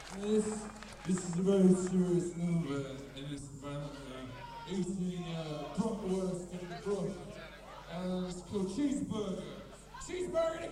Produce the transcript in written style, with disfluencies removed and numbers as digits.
This is a very serious move, and it's about eating bratwurst and broth. It's called cheeseburger. Cheeseburger